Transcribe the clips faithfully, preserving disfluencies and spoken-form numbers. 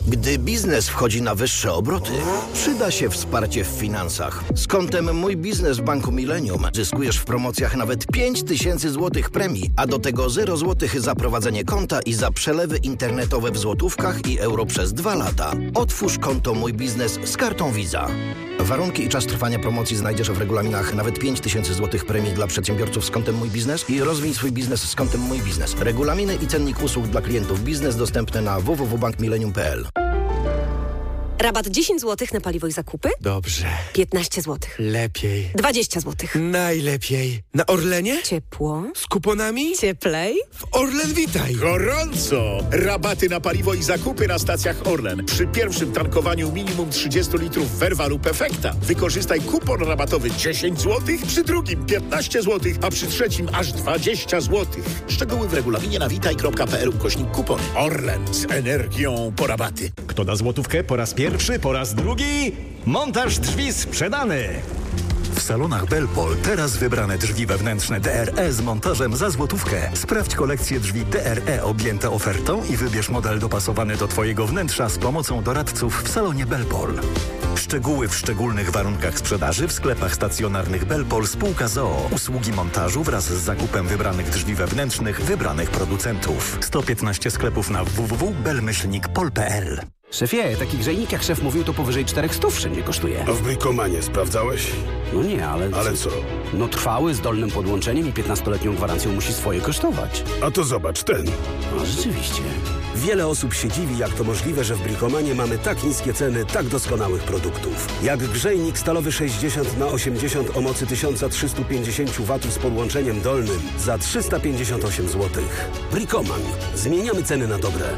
Gdy biznes wchodzi na wyższe obroty, przyda się wsparcie w finansach. Z kontem Mój Biznes w Banku Millennium zyskujesz w promocjach nawet pięć tysięcy złotych premii, a do tego zero złotych za prowadzenie konta i za przelewy internetowe w złotówkach i euro przez dwa lata. Otwórz konto Mój Biznes z kartą Visa. Warunki i czas trwania promocji znajdziesz w regulaminach. Nawet pięć tysięcy złotych premii dla przedsiębiorców z kontem Mój Biznes i rozwij swój biznes z kontem Mój Biznes. Regulaminy i cennik usług dla klientów biznes dostępne na w w w kropka bank millennium kropka p l. Rabat dziesięć złotych na paliwo i zakupy? Dobrze. piętnaście złotych. Lepiej. dwadzieścia złotych. Najlepiej. Na Orlenie? Ciepło. Z kuponami? Cieplej. W Orlen Witaj. Gorąco! Rabaty na paliwo i zakupy na stacjach Orlen. Przy pierwszym tankowaniu minimum trzydzieści litrów Verva lub Efekta wykorzystaj kupon rabatowy dziesięć złotych, przy drugim piętnaście złotych, a przy trzecim aż dwadzieścia złotych. Szczegóły w regulaminie na witaj kropka p l ukośnik kupony. Orlen z energią po rabaty. Kto da złotówkę po raz pierwszy, po raz drugi? Montaż drzwi sprzedany! W salonach Belpol teraz wybrane drzwi wewnętrzne D R E z montażem za złotówkę. Sprawdź kolekcję drzwi D R E objęte ofertą i wybierz model dopasowany do Twojego wnętrza z pomocą doradców w salonie Belpol. Szczegóły w szczególnych warunkach sprzedaży w sklepach stacjonarnych Belpol spółka z o o. Usługi montażu wraz z zakupem wybranych drzwi wewnętrznych wybranych producentów. sto piętnaście sklepów na w w w kropka bel myślnik pol kropka p l. Szefie, taki grzejnik jak szef mówił, to powyżej czterech stów wszędzie kosztuje. A w Brikomanie sprawdzałeś? No nie, ale... Ale co? No trwały, z dolnym podłączeniem i piętnastoletnią gwarancją musi swoje kosztować. A to zobacz, ten. A rzeczywiście. Wiele osób się dziwi, jak to możliwe, że w Brikomanie mamy tak niskie ceny tak doskonałych produktów. Jak grzejnik stalowy sześćdziesiąt na osiemdziesiąt o mocy tysiąc trzysta pięćdziesiąt watów z podłączeniem dolnym za trzysta pięćdziesiąt osiem złotych. Brikoman. Zmieniamy ceny na dobre.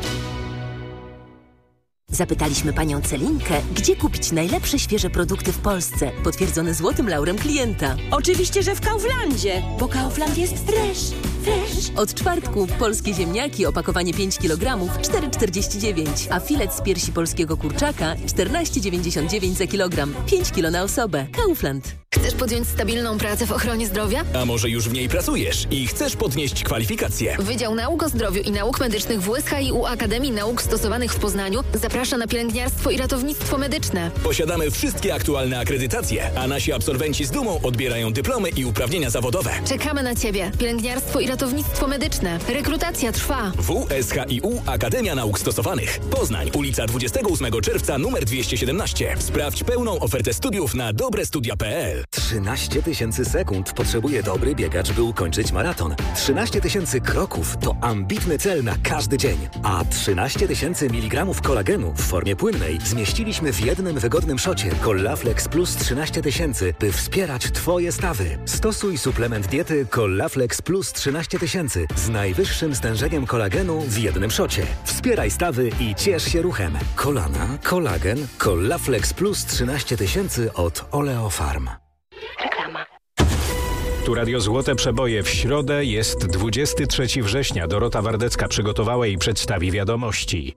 Zapytaliśmy panią Celinkę, gdzie kupić najlepsze świeże produkty w Polsce, potwierdzone złotym laurem klienta. Oczywiście, że w Kauflandzie, bo Kaufland jest fresh, fresh. Od czwartku polskie ziemniaki, opakowanie pięć kilogramów, cztery czterdzieści dziewięć, a filet z piersi polskiego kurczaka czternaście dziewięćdziesiąt dziewięć za kilogram, pięć kilo na osobę. Kaufland. Chcesz podjąć stabilną pracę w ochronie zdrowia? A może już w niej pracujesz i chcesz podnieść kwalifikacje? Wydział Nauk o Zdrowiu i Nauk Medycznych w U S H i U Akademii Nauk Stosowanych w Poznaniu zaprasza na pielęgniarstwo i ratownictwo medyczne. Posiadamy wszystkie aktualne akredytacje, a nasi absolwenci z dumą odbierają dyplomy i uprawnienia zawodowe. Czekamy na Ciebie. Pielęgniarstwo i ratownictwo medyczne. Rekrutacja trwa. W S H i U Akademia Nauk Stosowanych. Poznań, ulica dwudziestego ósmego czerwca, numer dwieście siedemnaście. Sprawdź pełną ofertę studiów na dobrestudia kropka p l. trzynaście tysięcy sekund potrzebuje dobry biegacz, by ukończyć maraton. trzynaście tysięcy kroków to ambitny cel na każdy dzień. A trzynaście tysięcy miligramów kolagenu w formie płynnej zmieściliśmy w jednym wygodnym szocie. Collaflex Plus trzynaście tysięcy, by wspierać Twoje stawy. Stosuj suplement diety Collaflex Plus trzynaście tysięcy z najwyższym stężeniem kolagenu w jednym szocie. Wspieraj stawy i ciesz się ruchem. Kolana, kolagen, Collaflex Plus trzynaście tysięcy od Oleofarm. Reklama. Tu Radio Złote Przeboje. W środę jest dwudziestego trzeciego września. Dorota Wardecka przygotowała i przedstawi wiadomości.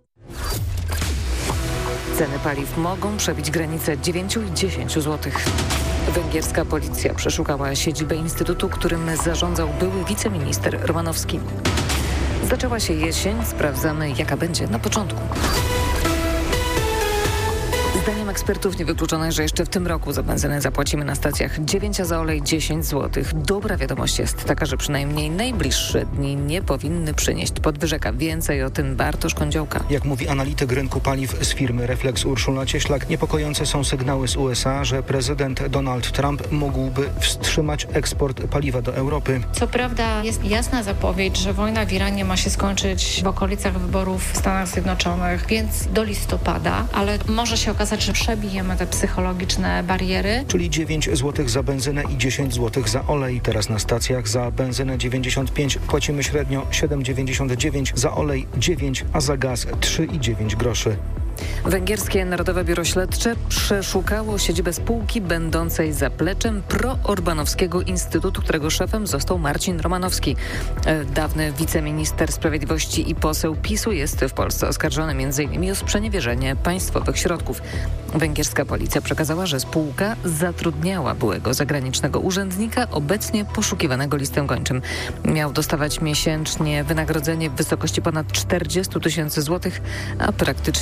Ceny paliw mogą przebić granicę dziewięć i dziesięć złotych. Węgierska policja przeszukała siedzibę instytutu, którym zarządzał były wiceminister Romanowski. Zaczęła się jesień, sprawdzamy, jaka będzie na początku. Zdaniem ekspertów niewykluczone, że jeszcze w tym roku za benzynę zapłacimy na stacjach dziewięć, a za olej dziesięć złotych. Dobra wiadomość jest taka, że przynajmniej najbliższe dni nie powinny przynieść podwyżek. Więcej o tym Bartosz Kądziołka. Jak mówi analityk rynku paliw z firmy Reflex Urszula Cieślak, niepokojące są sygnały z U S A, że prezydent Donald Trump mógłby wstrzymać eksport paliwa do Europy. Co prawda jest jasna zapowiedź, że wojna w Iranie ma się skończyć w okolicach wyborów w Stanach Zjednoczonych, więc do listopada, ale może się okazać, że przebijemy te psychologiczne bariery. Czyli dziewięć złotych za benzynę i dziesięć złotych za olej. Teraz na stacjach za benzynę dziewięćdziesiąt pięć płacimy średnio siedem dziewięćdziesiąt dziewięć, za olej dziewięć, a za gaz trzy i dziewięć groszy. Węgierskie Narodowe Biuro Śledcze przeszukało siedzibę spółki będącej zapleczem proorbanowskiego instytutu, którego szefem został Marcin Romanowski. Dawny wiceminister sprawiedliwości i poseł PiSu jest w Polsce oskarżony między innymi o sprzeniewierzenie państwowych środków. Węgierska policja przekazała, że spółka zatrudniała byłego zagranicznego urzędnika, obecnie poszukiwanego listem gończym. Miał dostawać miesięcznie wynagrodzenie w wysokości ponad czterdzieści tysięcy złotych, a praktycznie nie wykonał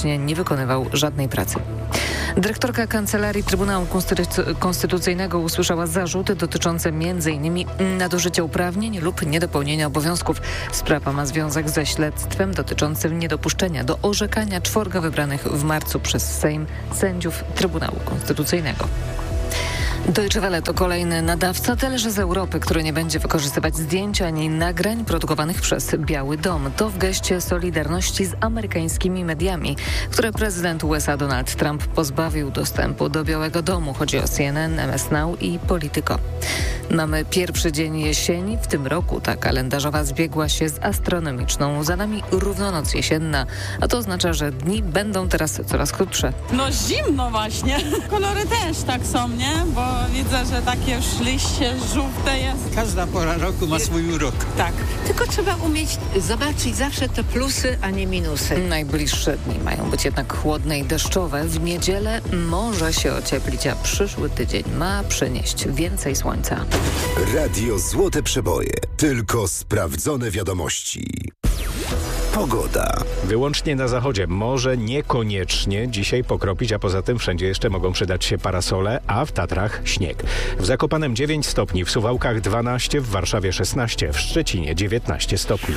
wykonywał żadnej pracy. Dyrektorka Kancelarii Trybunału Konstytucyjnego usłyszała zarzuty dotyczące między innymi nadużycia uprawnień lub niedopełnienia obowiązków. Sprawa ma związek ze śledztwem dotyczącym niedopuszczenia do orzekania czworga wybranych w marcu przez Sejm sędziów Trybunału Konstytucyjnego. Deutsche Welle to kolejny nadawca teleży z Europy, który nie będzie wykorzystywać zdjęć ani nagrań produkowanych przez Biały Dom. To w geście solidarności z amerykańskimi mediami, które prezydent U S A Donald Trump pozbawił dostępu do Białego Domu. Chodzi o C N N, M S Now i Politico. Mamy pierwszy dzień jesieni. W tym roku ta kalendarzowa zbiegła się z astronomiczną. Za nami równonoc jesienna, a to oznacza, że dni będą teraz coraz krótsze. No zimno właśnie. Kolory też tak są, nie? Bo widzę, że takie już liście żółte jest. Każda pora roku ma swój urok. Tak. Tylko trzeba umieć zobaczyć zawsze te plusy, a nie minusy. Najbliższe dni mają być jednak chłodne i deszczowe. W niedzielę może się ocieplić, a przyszły tydzień ma przynieść więcej słońca. Radio Złote Przeboje. Tylko sprawdzone wiadomości. Pogoda. Wyłącznie na zachodzie, może niekoniecznie dzisiaj pokropić, a poza tym wszędzie jeszcze mogą przydać się parasole, a w Tatrach śnieg. W Zakopanem dziewięć stopni, w Suwałkach dwanaście, w Warszawie szesnaście, w Szczecinie dziewiętnaście stopni.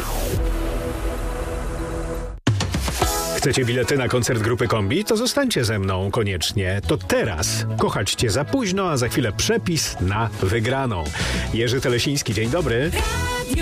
Chcecie bilety na koncert grupy Kombi? To zostańcie ze mną koniecznie. To teraz. Kochać cię za późno, a za chwilę przepis na wygraną. Jerzy Telesiński, dzień dobry.